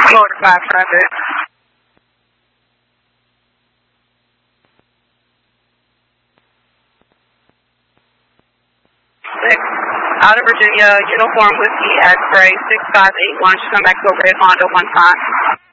Motor 5 traffic. 6. Out of Virginia, Uniform Whiskey X-Ray 6581. Should come back to overhead Honda 1 time.